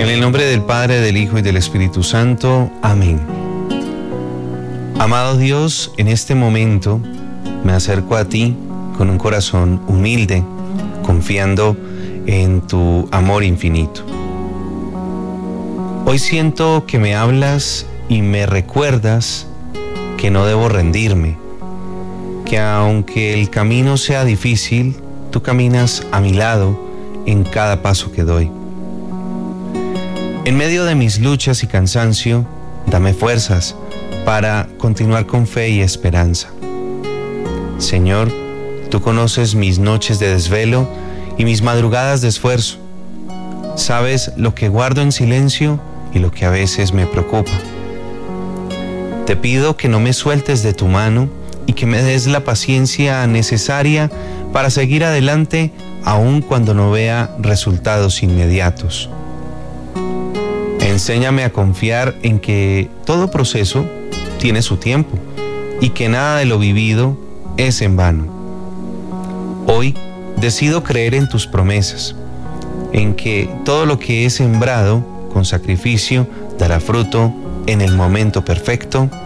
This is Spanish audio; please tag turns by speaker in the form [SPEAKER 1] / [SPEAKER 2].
[SPEAKER 1] En el nombre del Padre, del Hijo y del Espíritu Santo. Amén. Amado Dios, en este momento me acerco a ti con un corazón humilde, confiando en tu amor infinito. Hoy siento que me hablas y me recuerdas que no debo rendirme, que aunque el camino sea difícil, tú caminas a mi lado en cada paso que doy. En medio de mis luchas y cansancio, dame fuerzas para continuar con fe y esperanza. Señor, tú conoces mis noches de desvelo y mis madrugadas de esfuerzo. Sabes lo que guardo en silencio y lo que a veces me preocupa. Te pido que no me sueltes de tu mano y que me des la paciencia necesaria para seguir adelante aun cuando no vea resultados inmediatos. Enséñame a confiar en que todo proceso tiene su tiempo y que nada de lo vivido es en vano. Hoy decido creer en tus promesas, en que todo lo que he sembrado con sacrificio dará fruto en el momento perfecto.